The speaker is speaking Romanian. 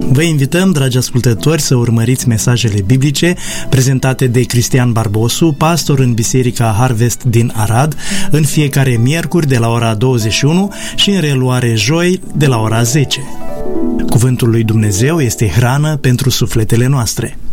Vă invităm, dragi ascultători, să urmăriți mesajele biblice prezentate de Cristian Barbosu, pastor în Biserica Harvest din Arad, în fiecare miercuri de la ora 21 și în reluare joi de la ora 10. Cuvântul lui Dumnezeu este hrană pentru sufletele noastre.